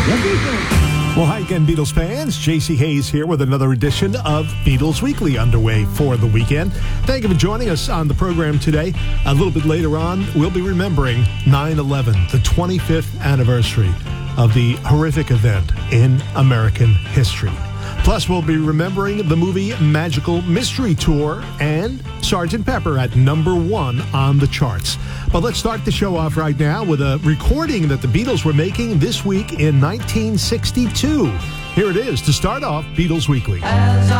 Well, hi again, Beatles fans. JC Hayes here with another edition of Beatles Weekly underway for the weekend. Thank you for joining us on the program today. A little bit later on, we'll be remembering 9/11, the 25th anniversary of the horrific event in American history. Plus, we'll be remembering the movie Magical Mystery Tour and Sgt. Pepper at #1 on the charts. But let's start the show off right now with a recording that the Beatles were making this week in 1962. Here it is to start off Beatles Weekly. As